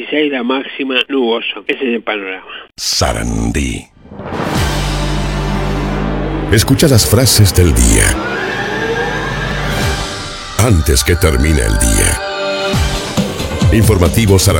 16, la máxima nuboso. Ese es el panorama. Sarandí. Escucha las frases del día antes que termine el día. Informativo Sarandí.